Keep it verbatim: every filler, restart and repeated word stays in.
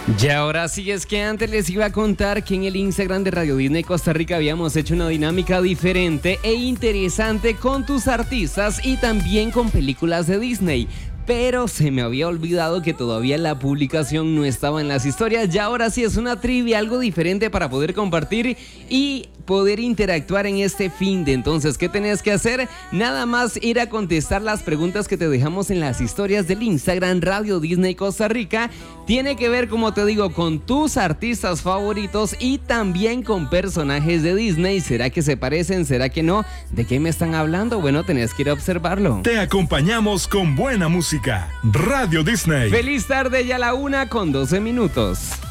Y ahora sí, es que antes les iba a contar que en el Instagram de Radio Disney Costa Rica habíamos hecho una dinámica diferente e interesante con tus artistas y también con películas de Disney. Pero se me había olvidado que todavía la publicación no estaba en las historias. Y ahora sí es una trivia, algo diferente para poder compartir y poder interactuar en este fin de. Entonces, ¿qué tenés que hacer? Nada más ir a contestar las preguntas que te dejamos en las historias del Instagram Radio Disney Costa Rica. Tiene que ver, como te digo, con tus artistas favoritos y también con personajes de Disney. ¿Será que se parecen? ¿Será que no? ¿De qué me están hablando? Bueno, tenés que ir a observarlo. Te acompañamos con buena música. Radio Disney. Feliz tarde, ya la una con doce minutos.